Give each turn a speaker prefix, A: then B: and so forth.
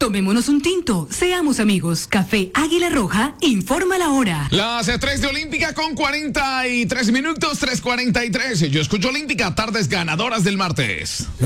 A: Tomémonos un tinto, seamos amigos. Café Águila Roja, informa la hora.
B: Las 3 de Olímpica con 43 minutos, 3:43. Yo escucho Olímpica, tardes ganadoras del martes.